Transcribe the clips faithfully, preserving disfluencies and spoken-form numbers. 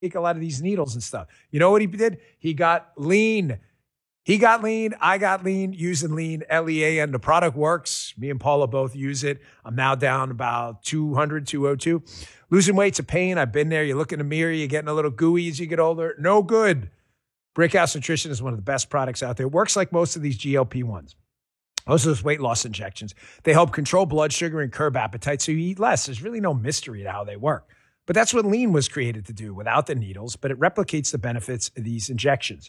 take a lot of these needles and stuff. You know what he did? He got lean. He got lean. I got lean using lean, L E A N. The product works. Me and Paula both use it. I'm now down about two hundred, two oh two. Losing weight's a pain. I've been there. You look in the mirror, you're getting a little gooey as you get older. No good. Brickhouse Nutrition is one of the best products out there. It works like most of these G L P ones. Most of those weight loss injections. They help control blood sugar and curb appetite so you eat less. There's really no mystery to how they work. But that's what lean was created to do without the needles, but it replicates the benefits of these injections.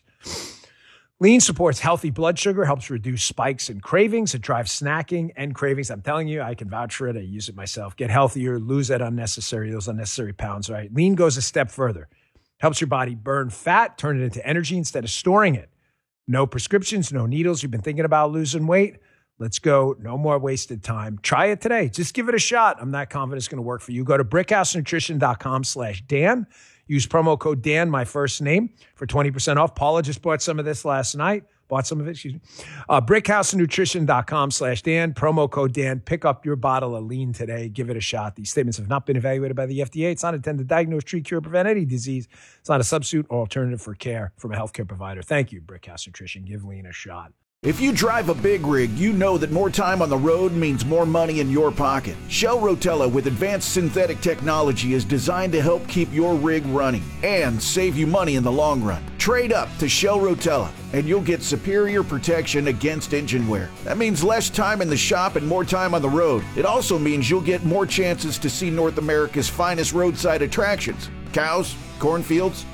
Lean supports healthy blood sugar, helps reduce spikes and cravings. It drives snacking and cravings. I'm telling you, I can vouch for it. I use it myself. Get healthier, lose that unnecessary, those unnecessary pounds, right? Lean goes a step further. Helps your body burn fat, turn it into energy instead of storing it. No prescriptions, no needles. You've been thinking about losing weight? Let's go. No more wasted time. Try it today. Just give it a shot. I'm not confident it's going to work for you. Go to brickhousenutrition.com slash Dan. Use promo code Dan, my first name, for twenty percent off. Paula just bought some of this last night. Bought some of it, excuse me. Uh, brickhousenutrition.com slash Dan. Promo code Dan. Pick up your bottle of lean today. Give it a shot. These statements have not been evaluated by the F D A. It's not intended to diagnose, treat, cure, prevent any disease. It's not a substitute or alternative for care from a healthcare provider. Thank you, Brickhouse Nutrition. Give lean a shot. If you drive a big rig, you know that more time on the road means more money in your pocket. Shell Rotella with advanced synthetic technology is designed to help keep your rig running and save you money in the long run. Trade up to Shell Rotella and you'll get superior protection against engine wear. That means less time in the shop and more time on the road. It also means you'll get more chances to see North America's finest roadside attractions. Cows, cornfields,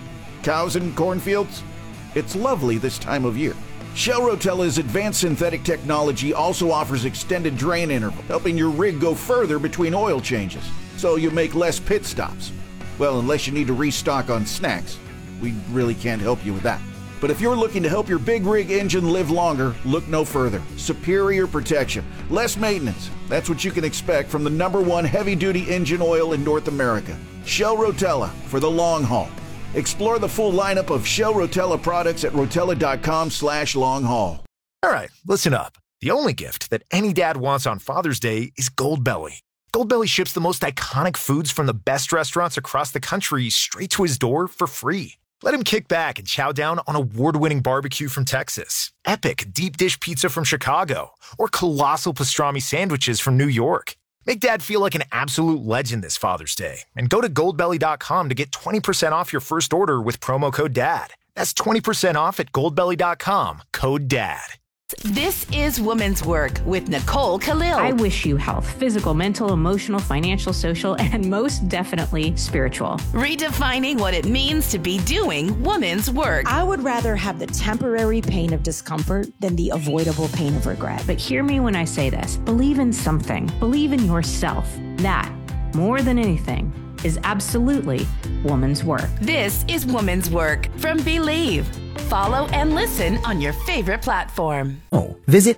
cows and cornfields. It's lovely this time of year. Shell Rotella's advanced synthetic technology also offers extended drain interval, helping your rig go further between oil changes, so you make less pit stops. Well, unless you need to restock on snacks. We really can't help you with that. But if you're looking to help your big rig engine live longer, look no further. Superior protection, less maintenance. That's what you can expect from the number one heavy-duty engine oil in North America. Shell Rotella for the long haul. Explore the full lineup of Shell Rotella products at rotella.com slash long haul. All right, listen up. The only gift that any dad wants on Father's Day is Goldbelly. Goldbelly ships the most iconic foods from the best restaurants across the country straight to his door for free. Let him kick back and chow down on award-winning barbecue from Texas, epic deep dish pizza from Chicago, or colossal pastrami sandwiches from New York. Make Dad feel like an absolute legend this Father's Day and go to goldbelly dot com to get twenty percent off your first order with promo code DAD. That's twenty percent off at goldbelly dot com, code DAD. This is Woman's Work with Nicole Khalil. I wish you health, physical, mental, emotional, financial, social, and most definitely spiritual. Redefining what it means to be doing woman's work. I would rather have the temporary pain of discomfort than the avoidable pain of regret. But hear me when I say this. Believe in something. Believe in yourself. That, more than anything, is absolutely woman's work. This is Woman's Work from Believe. Follow and listen on your favorite platform. Oh, visit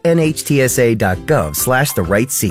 nhtsa.gov slash the right seat.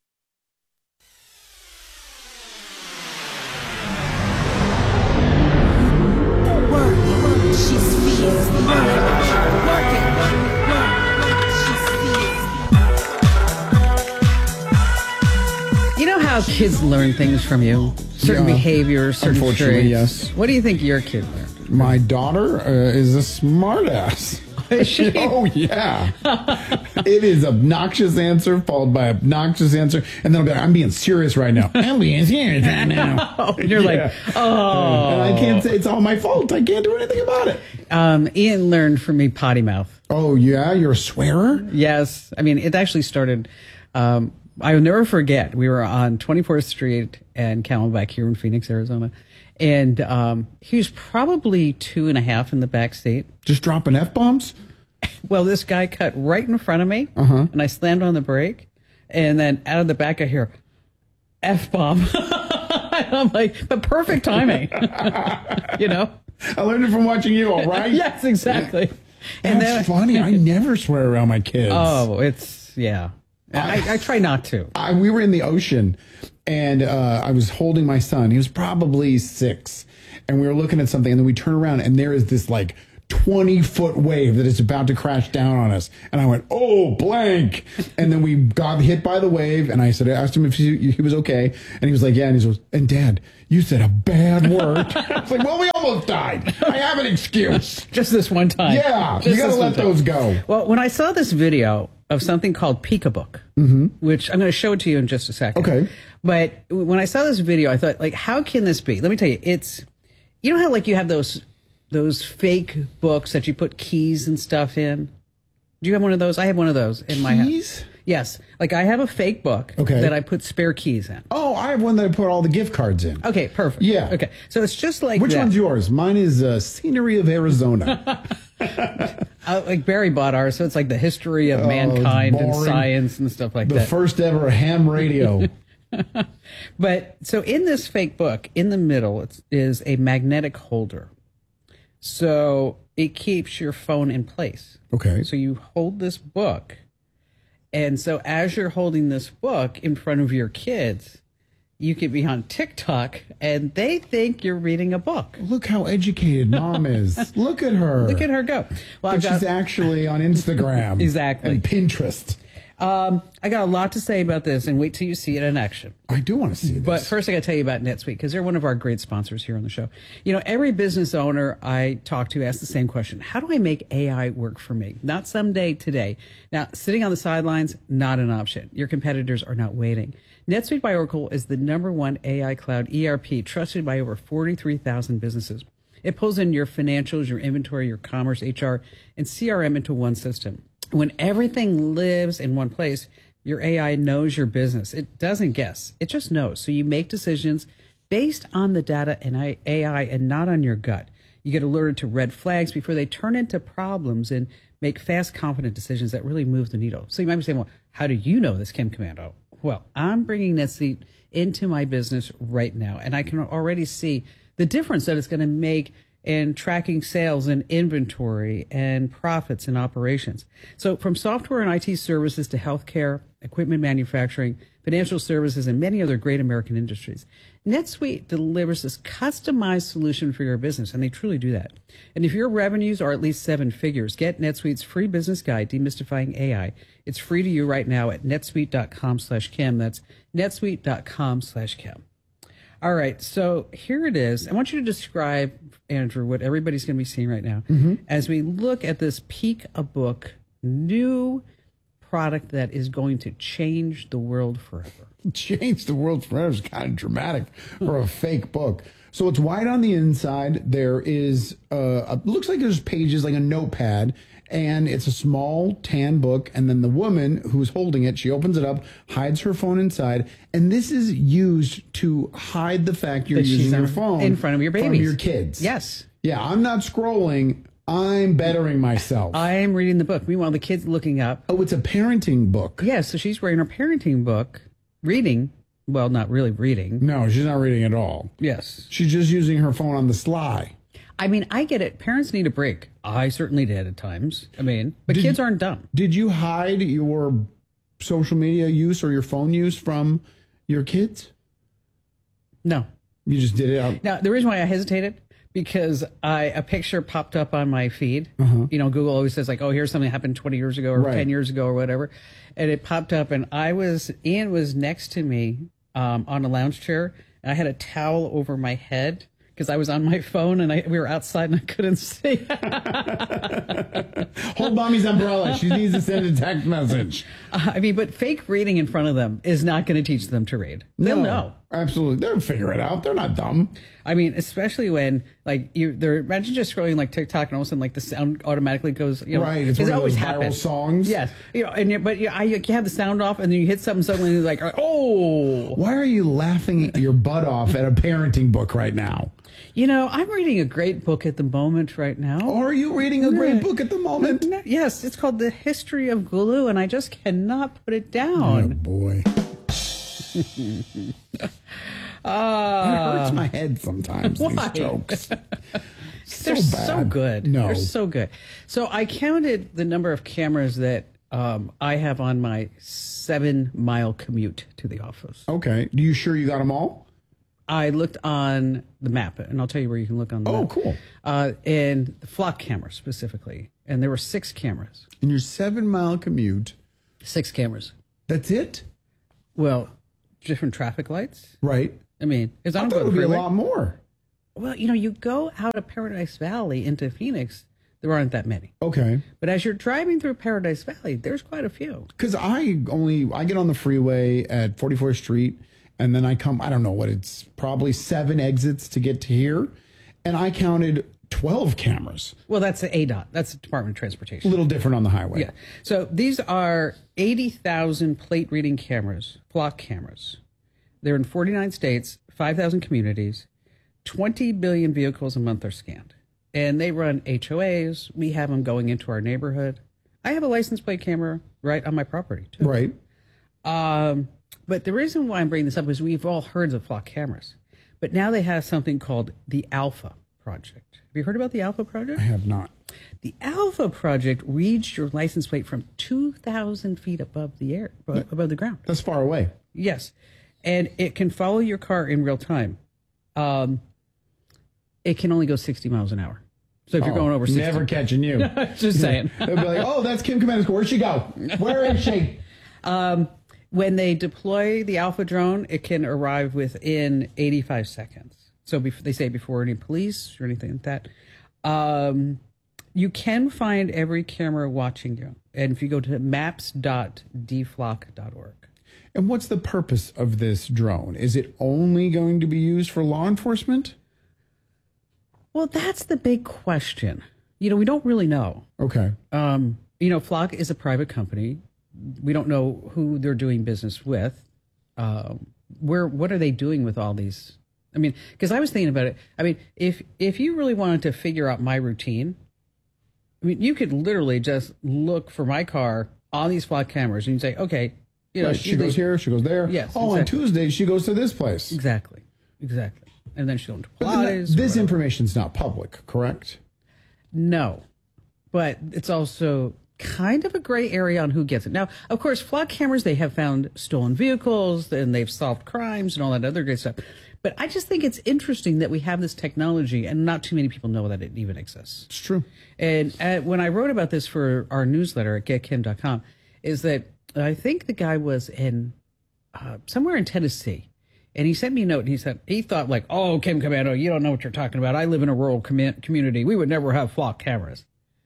You know how kids learn things from you? Certain Yeah, behaviors, certain unfortunately, traits. yes. What do you think your kid learned? My daughter uh, is a smart ass. Is she? Oh, yeah. It is obnoxious answer followed by obnoxious answer. And then I'll be like, I'm being serious right now. I'm being serious right now. And you're Yeah. like, oh. And I can't say it's all my fault. I can't do anything about it. Um, Ian learned from me potty mouth. Oh, yeah? You're a swearer? Yes. I mean, it actually started, um, I will never forget. We were on twenty-fourth Street and Camelback here in Phoenix, Arizona. And um, he was probably two and a half in the back seat. Just dropping F-bombs? Well, this guy cut right in front of me, Uh-huh. and I slammed on the brake. And then out of the back, I hear, F-bomb. And I'm like, but perfect timing. You know? I learned it from watching you, all right? Yes, exactly. That's then- funny. I never swear around my kids. Oh, it's, yeah. I, I try not to. I, we were in the ocean, and uh, I was holding my son. He was probably six, and we were looking at something, and then we turn around, and there is this like twenty foot wave that is about to crash down on us. And I went, oh, blank. And then we got hit by the wave. And I said, I asked him if he, he was okay. And he was like, yeah. And he goes, and Dad, you said a bad word. It's like, well, we almost died. I have an excuse. Just this one time. Yeah. Just you got to let those go. Well, when I saw this video of something called Peekabook, mm-hmm. which I'm going to show it to you in just a second. Okay. But when I saw this video, I thought, like, how can this be? Let me tell you, it's, you know how, like, you have those those fake books that you put keys and stuff in? Do you have one of those? I have one of those in my house. Keys? Yes. Like, I have a fake book okay. that I put spare keys in. Oh, I have one that I put all the gift cards in. Okay, perfect. Yeah. Okay. So it's just like Which that. one's yours? Mine is uh, Scenery of Arizona. uh, like Barry bought ours, so it's like the history of oh, mankind and science and stuff like the that. The first ever ham radio. But so in this fake book, in the middle, it's, is a magnetic holder. So it keeps your phone in place. Okay. So you hold this book. And so as you're holding this book in front of your kids, you could be on TikTok and they think you're reading a book. Look how educated Mom is. Look at her. Look at her go. Well, got, she's actually on Instagram. Exactly. And Pinterest. Um, I got a lot to say about this, and wait till you see it in action. I do want to see this. But first, I got to tell you about NetSuite, because they're one of our great sponsors here on the show. You know, every business owner I talk to asks the same question. How do I make A I work for me? Not someday, today. Now, sitting on the sidelines, not an option. Your competitors are not waiting. NetSuite by Oracle is the number one A I cloud E R P trusted by over forty-three thousand businesses. It pulls in your financials, your inventory, your commerce, H R, and C R M into one system. When everything lives in one place, your A I knows your business. It doesn't guess. It just knows. So you make decisions based on the data and A I and not on your gut. You get alerted to red flags before they turn into problems and make fast, confident decisions that really move the needle. So you might be saying, well, how do you know this, Kim Komando? Well, I'm bringing NetSuite into my business right now, and I can already see the difference that it's going to make in tracking sales and inventory and profits and operations. So from software and I T services to healthcare, equipment manufacturing, financial services, and many other great American industries, NetSuite delivers this customized solution for your business, and they truly do that. And if your revenues are at least seven figures, get NetSuite's free business guide, Demystifying A I. It's free to you right now at netsuite.com slash Kim. That's netsuite.com slash Kim. All right, so here it is. I want you to describe, Andrew, what everybody's going to be seeing right now mm-hmm. as we look at this Peekabook new product that is going to change the world forever. Change the world forever is kind of dramatic for a fake book. So it's white on the inside. There is, uh, a, looks like there's pages, like a notepad, and it's a small tan book. And then the woman who's holding it, she opens it up, hides her phone inside. And this is used to hide the fact you're that using your phone in front of your babies. From your kids. Yes. Yeah, I'm not scrolling. I'm bettering myself. I'm reading the book. Meanwhile, the kid's looking up. Oh, it's a parenting book. Yeah, so she's wearing her parenting book, reading. Well, not really reading. No, she's not reading at all. Yes. She's just using her phone on the sly. I mean, I get it. Parents need a break. I certainly did at times. I mean, but did, kids aren't dumb. Did you hide your social media use or your phone use from your kids? No. You just did it out? Now, the reason why I hesitated, because I a picture popped up on my feed. Uh-huh. You know, Google always says, like, oh, here's something that happened twenty years ago or right. ten years ago or whatever. And it popped up, and I was, Ian was next to me um, on a lounge chair, and I had a towel over my head because I was on my phone, and I, we were outside, and I couldn't see. Hold mommy's umbrella. She needs to send a text message. Uh, I mean, but fake reading in front of them is not going to teach them to read. They'll no, know. Absolutely. They'll figure it out. They're not dumb. I mean, especially when, like, you, they're, imagine just scrolling, like, TikTok, and all of a sudden, like, the sound automatically goes, you know. Right. It's one it of always those viral happens. songs. Yes. You know, and you but you, I, you have the sound off, and then you hit something suddenly, and you're like, oh. Why are you laughing your butt off at a parenting book right now? You know, I'm reading a great book at the moment right now. Are you reading a great book at the moment? Yes, it's called The History of Glue, and I just cannot put it down. Oh, boy. Uh, it hurts my head sometimes, why? these jokes. They're so, bad. so good. No. They're so good. So I counted the number of cameras that um, I have on my seven-mile commute to the office. Okay. Do you sure you got them all? I looked on the map, and I'll tell you where you can look on the Oh, map. cool. Uh, and the flock camera specifically. And there were six cameras. In your seven-mile commute. Six cameras. That's it? Well, different traffic lights. Right. I mean, it's I on thought it would be a lot more. Well, you know, you go out of Paradise Valley into Phoenix, there aren't that many. Okay. But as you're driving through Paradise Valley, there's quite a few. Because I only, I get on the freeway at forty-fourth Street, and then I come, I don't know what, it's probably seven exits to get to here, and I counted twelve cameras. Well, that's the A D O T. That's the Department of Transportation. A little different on the highway. Yeah. So these are eighty thousand plate reading cameras, flock cameras. They're in forty-nine states, five thousand communities, twenty billion vehicles a month are scanned. And they run H O As. We have them going into our neighborhood. I have a license plate camera right on my property, too. Right. Um, but the reason why I'm bringing this up is we've all heard of flock cameras. But now they have something called the Alpha Project. Have you heard about the Alpha Project? I have not. The Alpha Project reads your license plate from two thousand feet above the air, above the ground. That's far away. Yes. And it can follow your car in real time. Um, it can only go sixty miles an hour. So if you're Oh, going over sixty. Never catching you. Just saying. They'll be like, oh, that's Kim Commander. Where'd she go? Where is she? Um, when they deploy the Alpha drone, it can arrive within eighty-five seconds. So bef- they say before any police or anything like that. Um, you can find every camera watching you. And if you go to maps dot d flock dot org. And what's the purpose of this drone? Is it only going to be used for law enforcement? Well, that's the big question. You know, we don't really know. Okay. Um, you know, Flock is a private company. We don't know who they're doing business with. Um, where, what are they doing with all these? I mean, because I was thinking about it. I mean, if if you really wanted to figure out my routine, I mean, you could literally just look for my car on these Flock cameras and you say, okay, you know, Right, she goes here, she goes there. Yes, Oh, exactly. on Tuesday, she goes to this place. Exactly. Exactly. And then she'll go into But then that- Pilates. or this whatever. information's not public, correct? No, but it's also kind of a gray area on who gets it. Now, of course, Flock cameras, they have found stolen vehicles and they've solved crimes and all that other great stuff. But I just think it's interesting that we have this technology and not too many people know that it even exists. It's true. And uh, when I wrote about this for our newsletter at get kim dot com, is that I think the guy was in uh, somewhere in Tennessee. And he sent me a note and he said, he thought like, oh, Kim Commando, you don't know what you're talking about. I live in a rural com- community. We would never have Flock cameras.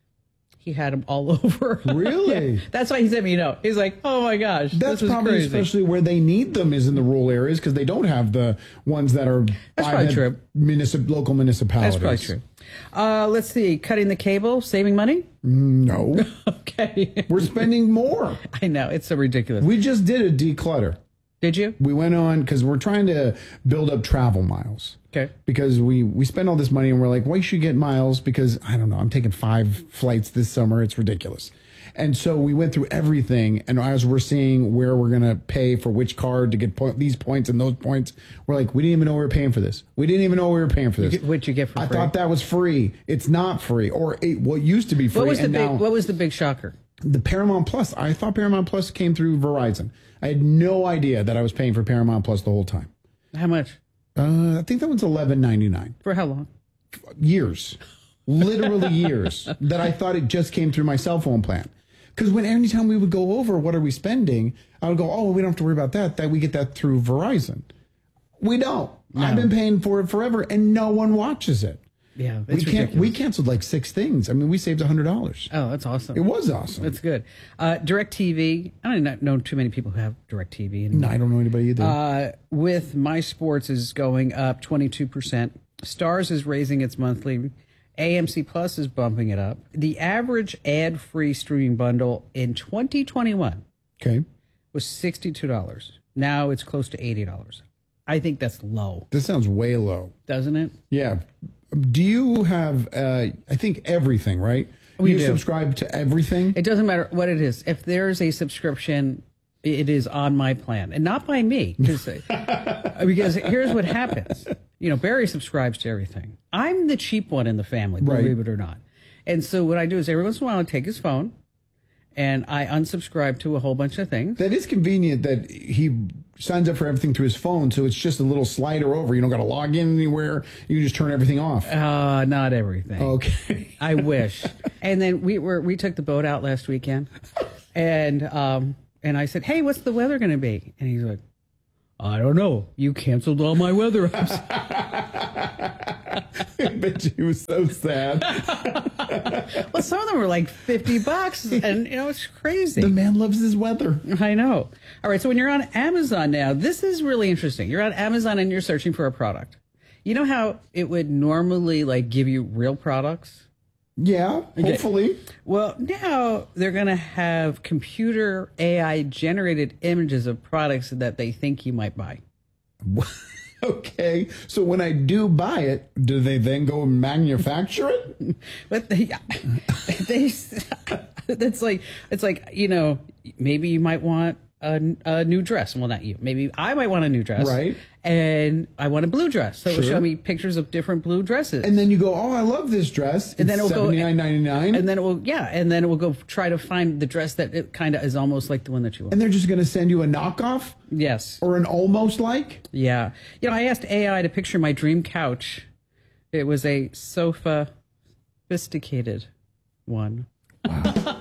He had them all over. Really? Yeah, that's why he sent me a note. He's like, oh my gosh, That's this was probably crazy. especially where they need them is in the rural areas because they don't have the ones that are That's by probably the true. municip- local municipalities. That's probably true. Uh, let's see, cutting the cable, saving money? No. Okay. We're spending more. I know, it's so ridiculous. We just did a declutter. Did you? We went on because we're trying to build up travel miles. Okay. Because we, we spend all this money and we're like, well, you should get miles because, I don't know, I'm taking five flights this summer. It's ridiculous. And so we went through everything. And as we're seeing where we're going to pay for which card to get po- these points and those points, we're like, we didn't even know we were paying for this. We didn't even know we were paying for this. You get- what'd you get for I free? thought that was free. It's not free. Or it, what used to be free. What was the and big? now, What was the big shocker? the Paramount Plus. I thought Paramount Plus came through Verizon. I had no idea that I was paying for Paramount Plus the whole time. How much? Uh, I think that one's eleven ninety-nine. For how long? Years, literally years, that I thought it just came through my cell phone plan. Because when anytime we would go over, what are we spending? I would go, oh, we don't have to worry about that. That we get that through Verizon. We don't. No. I've been paying for it forever, and no one watches it. Yeah, We it's can't. ridiculous. We canceled like six things. I mean, we saved a hundred dollars. Oh, that's awesome. It was awesome. That's good. Uh, DirecTV. I don't know- know too many people who have DirecTV. No, I don't know anybody either. Uh, with My Sports is going up twenty-two percent. Stars is raising its monthly. A M C Plus is bumping it up. The average ad-free streaming bundle in twenty twenty-one okay. was sixty-two dollars. Now it's close to eighty dollars. I think that's low, This sounds way low. doesn't it? Yeah. Do you have, uh, I think, everything, right? We you do. subscribe to everything? It doesn't matter what it is. If there's a subscription, it is on my plan, and not by me. Because because here's what happens. You know, Barry subscribes to everything. I'm the cheap one in the family, believe Right. it or not. And so what I do is every once in a while I take his phone, and I unsubscribe to a whole bunch of things. That is convenient that he signs up for everything through his phone, so it's just a little slider over. You don't got to log in anywhere. You can just turn everything off. Uh, not everything. Okay. I wish. And then we were we took the boat out last weekend, and um and I said, "Hey, what's the weather going to be?" And he's like, "I don't know. You canceled all my weather apps." I bet you he was so sad. Well, some of them were like fifty bucks, and you know it's crazy. The man loves his weather. I know. All right, so when you're on Amazon now, this is really interesting. You're on Amazon and you're searching for a product. You know how it would normally like give you real products? Yeah, Okay. hopefully. Well, now they're going to have computer A I generated images of products that they think you might buy. Okay, so when I do buy it, do they then go and manufacture it? But they, they, it's like it's like you know maybe you might want a, a new dress. Well, not you. Maybe I might want a new dress, right? And I want a blue dress, so Sure. it'll show me pictures of different blue dresses. And then you go, oh, I love this dress. And then it'll go seventy-nine ninety-nine. And then it will, yeah, and then it will go try to find the dress that it kind of is almost like the one that you want. And they're just going to send you a knockoff? Yes. Or an almost like? Yeah. You know, I asked A I to picture my dream couch. It was a sofa, sophisticated one. Wow.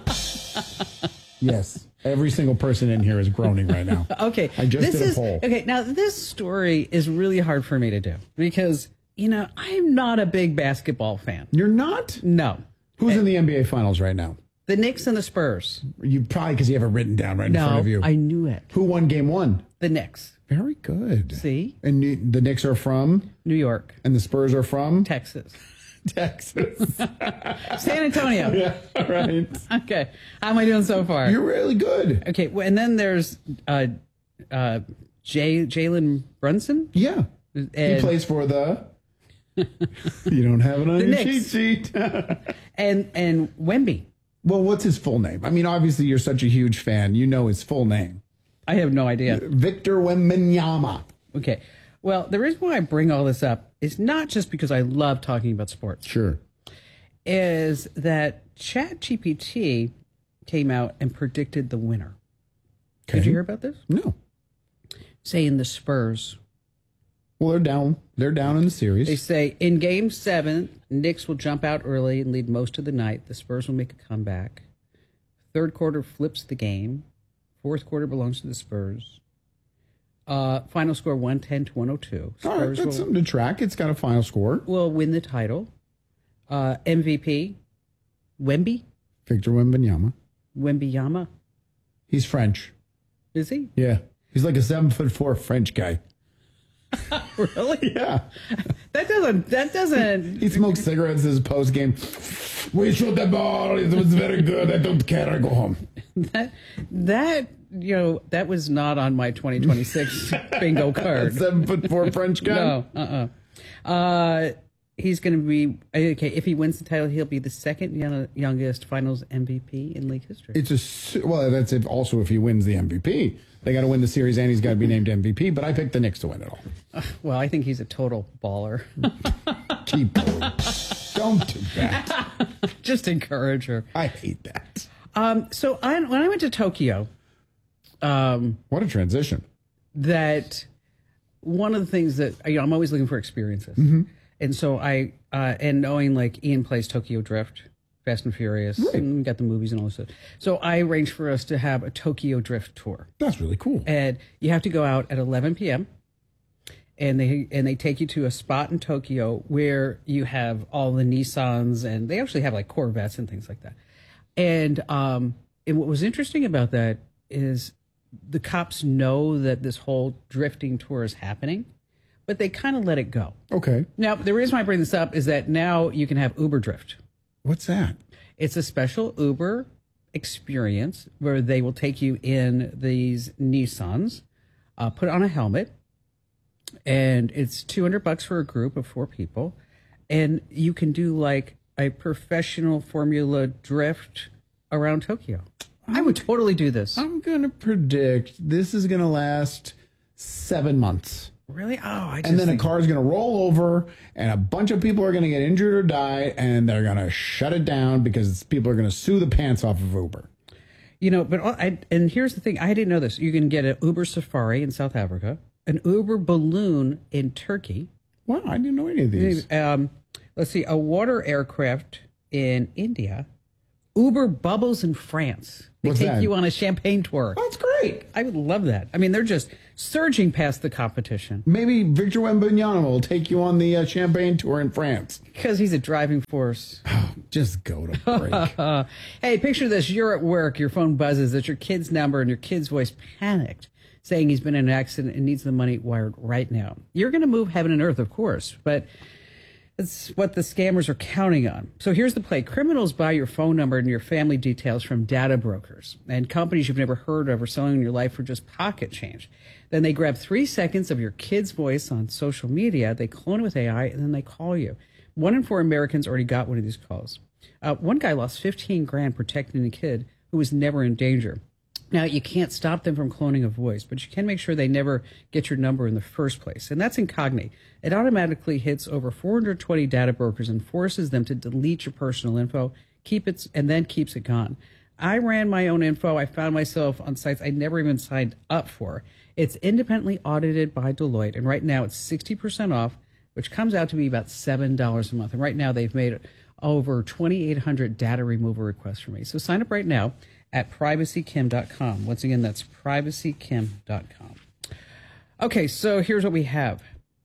Yes. Every single person in here is groaning right now. Okay. I just this did a is, poll. Okay, now this story is really hard for me to do because, you know, I'm not a big basketball fan. You're not? No. Who's in the N B A Finals right now? The Knicks and the Spurs. You probably because you have it written down right in No, front of you. I knew it. Who won game one? The Knicks. Very good. See? And New- the Knicks are from? New York. And the Spurs are from? Texas. Texas. San Antonio. Yeah, right. Okay. How am I doing so far? You're really good. Okay. Well, and then there's uh, uh, Jay Jalen Brunson. Yeah. And he plays for the... You don't have it on The your Knicks. cheat sheet. and and Wemby. Well, what's his full name? I mean, obviously, you're such a huge fan. You know his full name. I have no idea. Victor Wembanyama. Okay. Well, the reason why I bring all this up is not just because I love talking about sports. Sure. Is that ChatGPT came out and predicted the winner. Okay. Did you hear about this? No. Saying the Spurs. Well, they're down. They're down in the series. They say in game seven, Knicks will jump out early and lead most of the night. The Spurs will make a comeback. Third quarter flips the game. Fourth quarter belongs to the Spurs. Uh, final score one ten to one oh two. All right, Spurs that's will, something to track. It's got a final score. will win the title. Uh, M V P, Wemby, Victor Wembanyama. Wembanyama. He's French. Is he? Yeah. He's like a seven foot four French guy. Really? Yeah. That doesn't. That doesn't. He smokes cigarettes as post game. We shot the ball. It was very good. I don't care. I go home. That that you know that was not on my twenty twenty-six bingo card. Seven foot four French guy. No. Uh. Uh-uh. Uh. He's going to be okay if he wins the title. He'll be the second young, youngest Finals M V P in league history. It's a su- well. That's if also if he wins the M V P. They got to win the series, and he's got to be named M V P. But I picked the Knicks to win it all. Uh, well, I think he's a total baller. Keep going. Don't do that. Just encourage her. I hate that. Um. So I, when I went to Tokyo, um, What a transition. that one of the things that you know, I'm always looking for experiences, Mm-hmm. and so I uh, and knowing like Ian plays Tokyo Drift, Fast and Furious, Right. and we got the movies and all this stuff. So I arranged for us to have a Tokyo Drift tour, That's really cool. and you have to go out at eleven p.m. and they and they take you to a spot in Tokyo where you have all the Nissans, and they actually have like Corvettes and things like that. And um, and what was interesting about that is the cops know that this whole drifting tour is happening, but they kind of let it go. Okay. Now, the reason why I bring this up is that now you can have Uber Drift. What's that? It's a special Uber experience where they will take you in these Nissans, uh, put on a helmet, and it's two hundred bucks for a group of four people, and you can do like a professional Formula Drift around Tokyo. I would totally do this. I'm going to predict this is going to last seven months. Really? Oh, I just And then a think- car is going to roll over and a bunch of people are going to get injured or die and they're going to shut it down because people are going to sue the pants off of Uber. You know, but I, and here's the thing. I didn't know this. You can get an Uber Safari in South Africa, an Uber Balloon in Turkey. Wow, I didn't know any of these. Um, let's see, a water aircraft in India, Uber Bubbles in France. They What's take that? you on a champagne tour. That's great. I would love that. I mean, they're just surging past the competition. Maybe Victor Wembanyama will take you on the uh, champagne tour in France. Because he's a driving force. Just go to break. Hey, picture this. You're at work, your phone buzzes, it's your kid's number, and your kid's voice panicked, saying he's been in an accident and needs the money wired right now. You're going to move heaven and earth, of course, but it's what the scammers are counting on. So here's the play. Criminals buy your phone number and your family details from data brokers and companies you've never heard of are selling your life for just pocket change. Then they grab three seconds of your kid's voice on social media, they clone it with A I, and then they call you. One in four Americans already got one of these calls. Uh, one guy lost fifteen grand protecting a kid who was never in danger. Now, you can't stop them from cloning a voice, but you can make sure they never get your number in the first place. And that's Incogni. It automatically hits over four hundred twenty data brokers and forces them to delete your personal info, keep it, and then keeps it gone. I ran my own info. I found myself on sites I never even signed up for. It's independently audited by Deloitte, and right now it's sixty percent off, which comes out to be about seven dollars a month. And right now they've made over twenty-eight hundred data removal requests for me. So sign up right now at privacy kim dot com. Once again, that's privacy kim dot com. Okay, so here's what we have.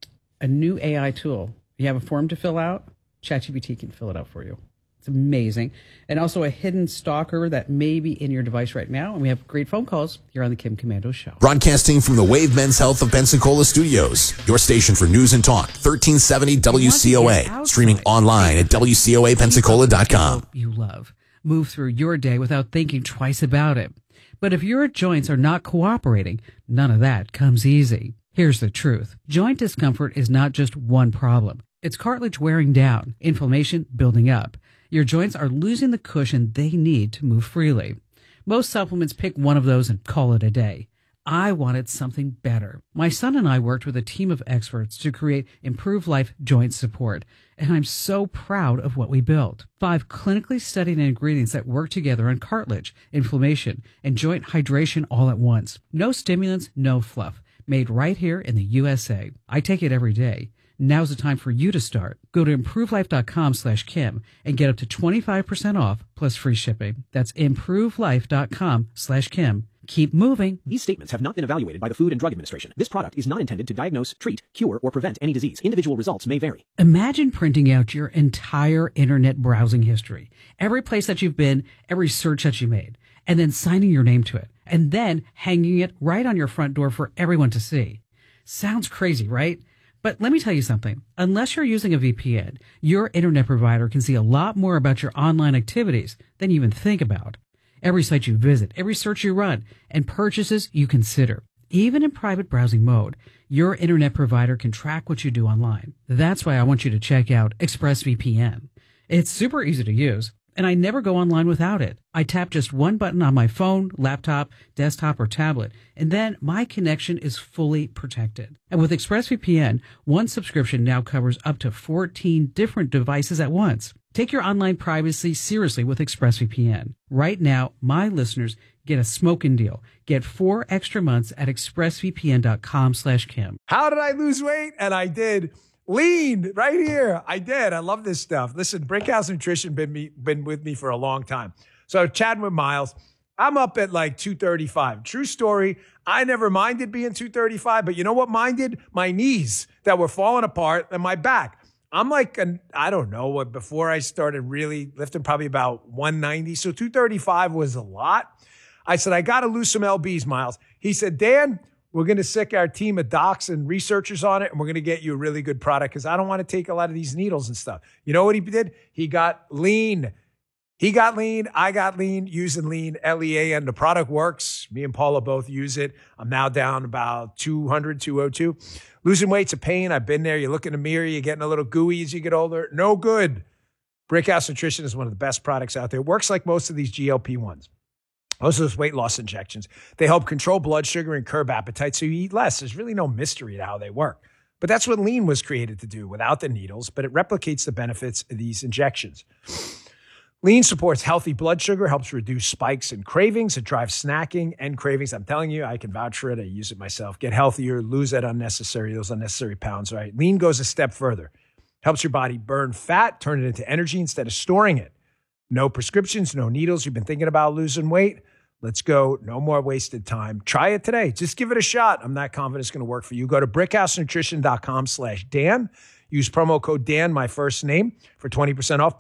A new A I tool. You have a form to fill out, ChatGPT can fill it out for you. It's amazing. And also a hidden stalker that may be in your device right now. And we have great phone calls here on the Kim Komando Show. Broadcasting from the Wave Men's Health of Pensacola studios. Your station for news and talk. thirteen seventy W C O A. Streaming online at W C O A Pensacola dot com. You love. Move through your day without thinking twice about it. But if your joints are not cooperating, none of that comes easy. Here's the truth. Joint discomfort is not just one problem. It's cartilage wearing down, inflammation building up. Your joints are losing the cushion they need to move freely. Most supplements pick one of those and call it a day. I wanted something better. My son and I worked with a team of experts to create Improve Life Joint Support, and I'm so proud of what we built. Five clinically studied ingredients that work together on cartilage, inflammation, and joint hydration all at once. No stimulants, no fluff. Made right here in the U S A. I take it every day. Now's the time for you to start. Go to improvelife.com slash Kim and get up to twenty-five percent off plus free shipping. That's improvelife.com slash Kim. Keep moving. These statements have not been evaluated by the Food and Drug Administration. This product is not intended to diagnose, treat, cure, or prevent any disease. Individual results may vary. Imagine printing out your entire internet browsing history, every place that you've been, every search that you made, and then signing your name to it, and then hanging it right on your front door for everyone to see. Sounds crazy, right? But let me tell you something. Unless you're using a V P N, your internet provider can see a lot more about your online activities than you even think about. Every site you visit, every search you run, and purchases you consider. Even in private browsing mode, your internet provider can track what you do online. That's why I want you to check out ExpressVPN. It's super easy to use, and I never go online without it. I tap just one button on my phone, laptop, desktop, or tablet, and then my connection is fully protected. And with ExpressVPN, one subscription now covers up to fourteen different devices at once. Take your online privacy seriously with ExpressVPN. Right now, my listeners get a smoking deal. Get four extra months at expressvpn.com slash Kim. How did I lose weight? And I did. Lean right here. I did. I love this stuff. Listen, Brickhouse Nutrition been me been with me for a long time. So chatting with Miles, I'm up at like two thirty-five. True story. I never minded being two thirty-five, but you know what minded? My knees that were falling apart and my back. I'm like, an, I don't know what, before I started really lifting, probably about one ninety. So two thirty-five was a lot. I said, I got to lose some L Bs, Miles. He said, Dan, we're going to sick our team of docs and researchers on it, and we're going to get you a really good product because I don't want to take a lot of these needles and stuff. You know what he did? He got lean. He got lean. I got lean using lean, L E A N. The product works. Me and Paula both use it. I'm now down about two hundred, two oh two. Losing weight's a pain. I've been there. You look in the mirror, you're getting a little gooey as you get older. No good. Brickhouse Nutrition is one of the best products out there. It works like most of these G L P ones. Most of those weight loss injections. They help control blood sugar and curb appetite so you eat less. There's really no mystery to how they work. But that's what lean was created to do without the needles, but it replicates the benefits of these injections. Lean supports healthy blood sugar, helps reduce spikes and cravings. It drives snacking and cravings. I'm telling you, I can vouch for it. I use it myself. Get healthier, lose that unnecessary, those unnecessary pounds, right? Lean goes a step further. Helps your body burn fat, turn it into energy instead of storing it. No prescriptions, no needles. You've been thinking about losing weight? Let's go. No more wasted time. Try it today. Just give it a shot. I'm not confident it's going to work for you. Go to brickhousenutrition.com slash Dan. Use promo code Dan, my first name, for twenty percent off.